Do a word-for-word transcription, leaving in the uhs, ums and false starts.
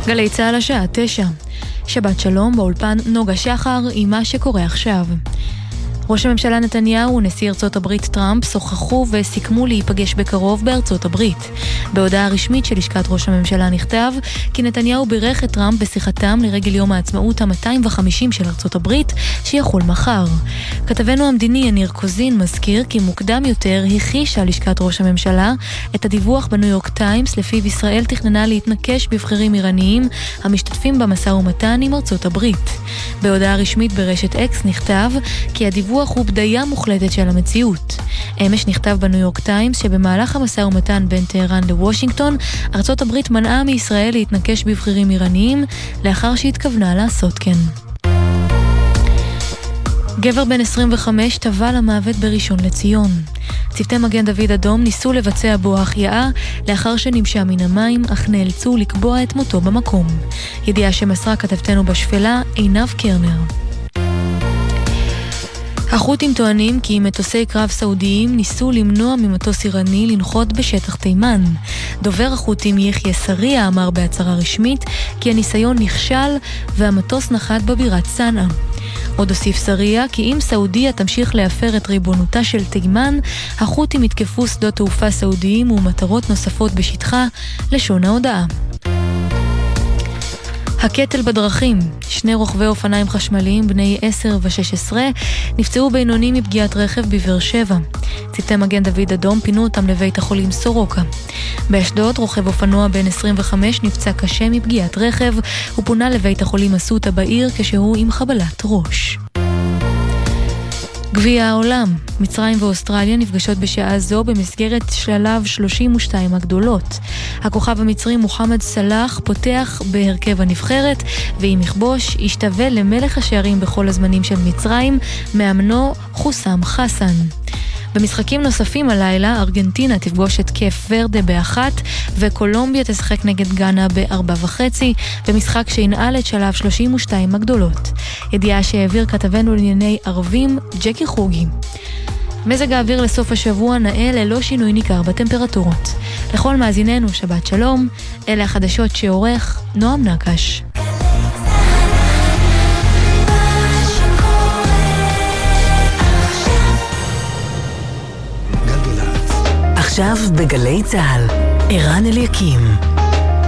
גלי צהל השעה תשע. שבת שלום, באולפן נוגה שחר עם מה שקורה עכשיו. ראש הממשלה נתניהו ונשיא ארצות הברית טראמפ שוחחו וסיכמו להיפגש בקרוב בארצות הברית. בהודעה רשמית של לשכת ראש הממשלה נכתב כי נתניהו בירך את טראמפ בשיחתם לרגל יום העצמאות ה-מאתיים וחמישים של ארצות הברית שיחול מחר. כתבנו המדיני יניר קוזין מזכיר כי מוקדם יותר הכישה לשכת ראש הממשלה את הדיווח בניו יורק טיימס לפיו ישראל תכננה להתנקש בבחירים איראניים המשתתפים במשא ומתן עם ארצות הברית. בהודעה רשמית ברשת אקס נכתב כי הדיווח הוא בדיה מוחלטת של המציאות. אמש נכתב בניו יורק טיימס שבמהלך המשא ומתן בין טהרן לוושינגטון, ארצות הברית מנעה מישראל להתנקש בבחירים איראניים לאחר שהתכוונה לעשות כן. גבר בן עשרים וחמש טבע למוות בראשון לציון. צוותי מגן דוד אדום ניסו לבצע בו החייאה לאחר שנמשה מן המים, אך נאלצו לקבוע את מותו במקום. ידיעה שמסרה כתבתנו בשפלה עינב קרנר. החות'ים טוענים כי מטוסי קרב סעודיים ניסו למנוע ממטוס איראני לנחות בשטח תימן. דובר החות'ים יחיא סריה אמר בהצהרה רשמית כי הניסיון נכשל והמטוס נחת בבירת סנעה. עוד הוסיף סריה כי אם סעודיה תמשיך להפר את ריבונותה של תימן, החות'ים יתקפו שדות תעופה סעודיים ומטרות נוספות בשטחה, לשון ההודעה. הקטל בדרכים. שני רוכבי אופניים חשמליים בני עשר ושש עשרה נפצעו בינוני מפגיעת רכב בבאר שבע. צוותי מגן דוד אדום פינו אותם לבית החולים סורוקה. באשדוד רוכב אופנוע בן עשרים וחמש נפצע קשה מפגיעת רכב ופונה לבית החולים אסותא בעיר כשהוא עם חבלת ראש. גביע העולם. מצרים ואוסטרליה נפגשות בשעה זו במסגרת שלב שלושים ושתיים הגדולות. הכוכב המצרי מוחמד סלאח פותח בהרכב הנבחרת, ועם יכבוש ישתווה למלך השערים בכל הזמנים של מצרים, מאמנו חוסם חסן. במשחקים נוספים הלילה, ארגנטינה תפגוש את קייפ ורדה באחת, וקולומביה תשחק נגד גאנה בארבע וחצי, במשחק שינעל את שלב שלושים ושתיים הגדולות. ידיעה שהעביר כתבנו לענייני ערבים, ג'קי חוגי. מזג האוויר לסוף השבוע נאה ללא שינוי ניכר בטמפרטורות. לכל מאזיננו שבת שלום, אלה החדשות שעורך נועם נקש. עכשיו בגלי צהל, ערן אליקים.